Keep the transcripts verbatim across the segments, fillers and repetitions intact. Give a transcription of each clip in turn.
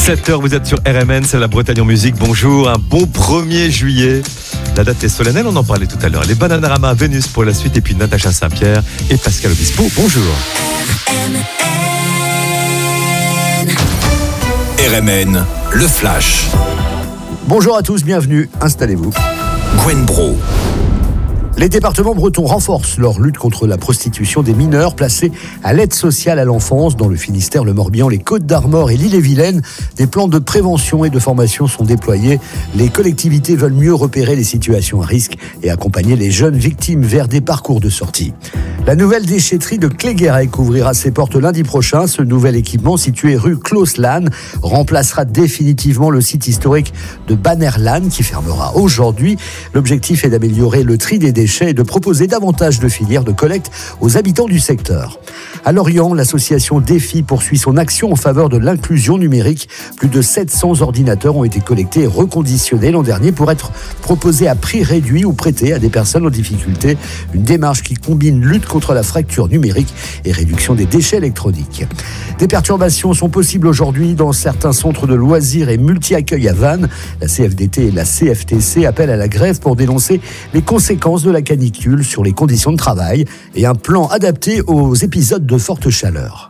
sept heures, vous êtes sur R M N, c'est la Bretagne en musique. Bonjour, un bon premier juillet. La date est solennelle, on en parlait tout à l'heure. Les Bananarama, Vénus pour la suite, et puis Natacha Saint-Pierre et Pascal Obispo. Bonjour. R M N, le Flash. Bonjour à tous, bienvenue, installez-vous. Gwen Bro. Les départements bretons renforcent leur lutte contre la prostitution des mineurs placés à l'aide sociale à l'enfance. Dans le Finistère, le Morbihan, les Côtes-d'Armor et l'Ille-et-Vilaine, des plans de prévention et de formation sont déployés. Les collectivités veulent mieux repérer les situations à risque et accompagner les jeunes victimes vers des parcours de sortie. La nouvelle déchetterie de Cléguérec ouvrira ses portes lundi prochain. Ce nouvel équipement, situé rue Clauslan, remplacera définitivement le site historique de Bannerlan qui fermera aujourd'hui. L'objectif est d'améliorer le tri des déchets et de proposer davantage de filières de collecte aux habitants du secteur. À Lorient, l'association Défi poursuit son action en faveur de l'inclusion numérique. Plus de sept cents ordinateurs ont été collectés et reconditionnés l'an dernier pour être proposés à prix réduit ou prêtés à des personnes en difficulté. Une démarche qui combine lutte contre la fracture numérique et réduction des déchets électroniques. Des perturbations sont possibles aujourd'hui dans certains centres de loisirs et multi-accueil à Vannes. La C F D T et la C F T C appellent à la grève pour dénoncer les conséquences de la canicule sur les conditions de travail et un plan adapté aux épisodes de forte chaleur.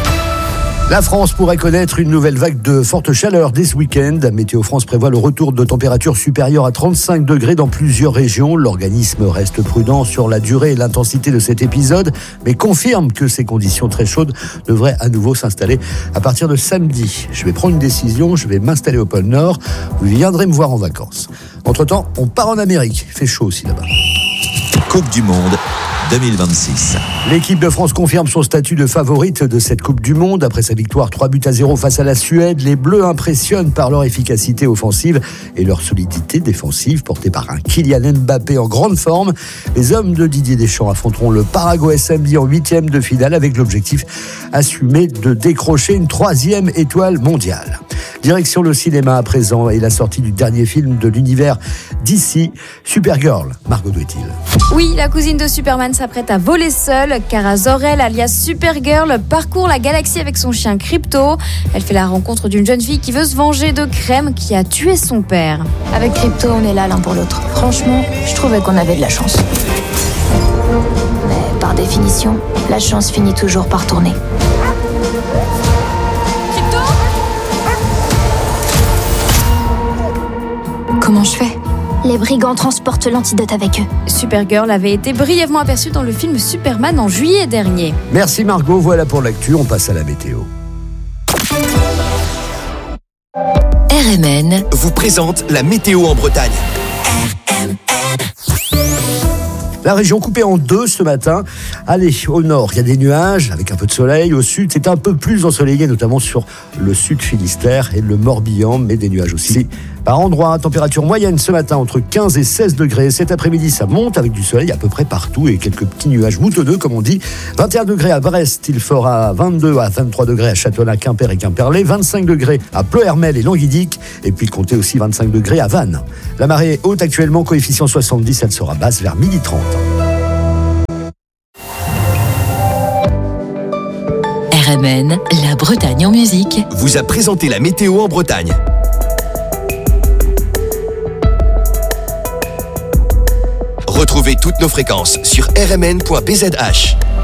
La France pourrait connaître une nouvelle vague de forte chaleur dès ce week-end. Météo France prévoit le retour de températures supérieures à trente-cinq degrés dans plusieurs régions. L'organisme reste prudent sur la durée et l'intensité de cet épisode, mais confirme que ces conditions très chaudes devraient à nouveau s'installer à partir de samedi. Je vais prendre une décision, je vais m'installer au pôle Nord. Vous viendrez me voir en vacances. Entre-temps, on part en Amérique. Il fait chaud aussi là-bas. Coupe du Monde deux mille vingt-six. L'équipe de France confirme son statut de favorite de cette Coupe du Monde. Après sa victoire trois buts à zéro face à la Suède, les Bleus impressionnent par leur efficacité offensive et leur solidité défensive, portée par un Kylian Mbappé en grande forme. Les hommes de Didier Deschamps affronteront le Paraguay samedi en huitième de finale avec l'objectif assumé de décrocher une troisième étoile mondiale. Direction le cinéma à présent et la sortie du dernier film de l'univers D C, Supergirl. Margot Douetil. Oui, la cousine de Superman s'apprête à voler seule. Kara Zor-El, alias Supergirl, parcourt la galaxie avec son chien Krypto. Elle fait la rencontre d'une jeune fille qui veut se venger de Crème qui a tué son père. Avec Krypto, on est là l'un pour l'autre. Franchement, je trouvais qu'on avait de la chance. Mais par définition, la chance finit toujours par tourner. Krypto ? Comment je fais ? Les brigands transportent l'antidote avec eux. Supergirl avait été brièvement aperçue dans le film Superman en juillet dernier. Merci Margot, voilà pour l'actu, on passe à la météo. R M N vous présente la météo en Bretagne. La région coupée en deux ce matin. Allez, au nord, il y a des nuages avec un peu de soleil. Au sud, c'est un peu plus ensoleillé, notamment sur le sud Finistère et le Morbihan, mais des nuages aussi. Par endroits, température moyenne ce matin entre quinze et seize degrés. Cet après-midi, ça monte avec du soleil à peu près partout et quelques petits nuages moutonneux, comme on dit. vingt et un degrés à Brest, il fera vingt-deux à vingt-trois degrés à Châtelain, Quimper et Quimperlé, vingt-cinq degrés à Pleuhermel et Languidic, et puis comptez aussi vingt-cinq degrés à Vannes. La marée est haute actuellement, coefficient soixante-dix, elle sera basse vers midi trente. R M N, la Bretagne en musique, vous a présenté la météo en Bretagne. Retrouvez toutes nos fréquences sur r m n point b z h.